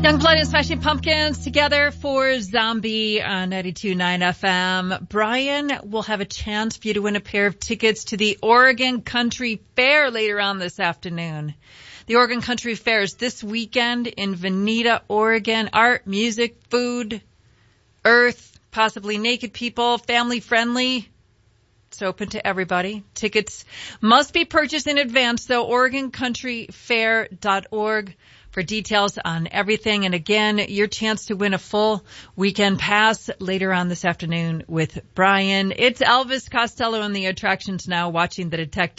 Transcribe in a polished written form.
Youngblood and Smashing Pumpkins together for Zombie on 92.9 FM. Brian will have a chance for you to win a pair of tickets to the Oregon Country Fair later on this afternoon. The Oregon Country Fair is this weekend in Veneta, Oregon. Art, music, food, earth, possibly naked people, family friendly. It's open to everybody. Tickets must be purchased in advance, though. OregonCountryFair.org for details on everything. And again, your chance to win a full weekend pass later on this afternoon with Brian. It's Elvis Costello and the Attractions Now, watching The Detective.